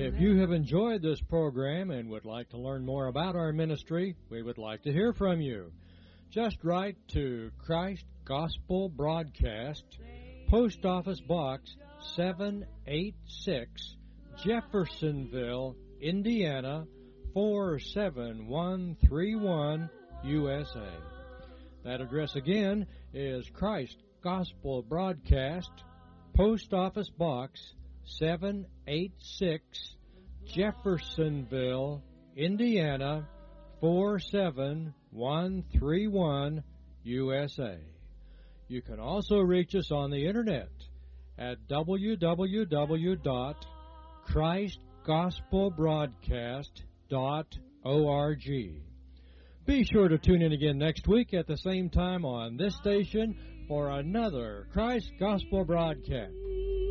If you have enjoyed this program and would like to learn more about our ministry, we would like to hear from you. Just write to Christ Gospel Broadcast, Post Office Box 786, Jeffersonville, Indiana 47131, USA. That address again is Christ Gospel Broadcast, Post Office Box 786, Jeffersonville, Indiana 47131, USA. You can also reach us on the internet at www.christgospelbroadcast.org. Be sure to tune in again next week at the same time on this station for another Christ Gospel Broadcast.